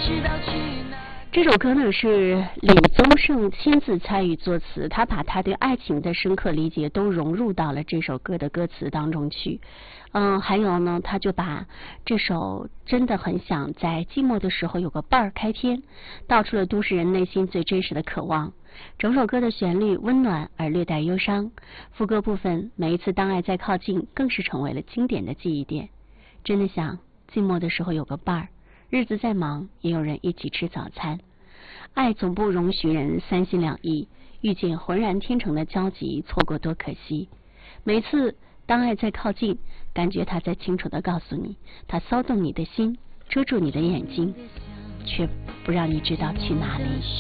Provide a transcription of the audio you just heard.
这首歌呢是李宗盛亲自参与作词，他把他对爱情的深刻理解都融入到了这首歌的歌词当中去。还有呢，他就把这首真的很想在寂寞的时候有个伴儿开篇，道出了都市人内心最真实的渴望。整首歌的旋律温暖而略带忧伤，副歌部分每一次当爱再靠近更是成为了经典的记忆点。真的想寂寞的时候有个伴儿，日子再忙也有人一起吃早餐。爱总不容许人三心两意，遇见浑然天成的交集，错过多可惜。每次当爱在靠近，感觉他在清楚地告诉你，他骚动你的心，遮住你的眼睛，却不让你知道去哪里。